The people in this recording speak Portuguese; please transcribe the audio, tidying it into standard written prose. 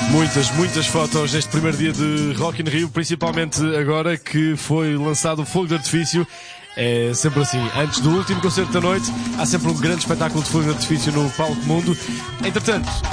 Muitas fotos deste primeiro dia de Rock in Rio, principalmente agora que foi lançado o fogo de artifício. É sempre assim, antes do último concerto da noite há sempre um grande espetáculo de fogo de artifício no Palco Mundo. Entretanto,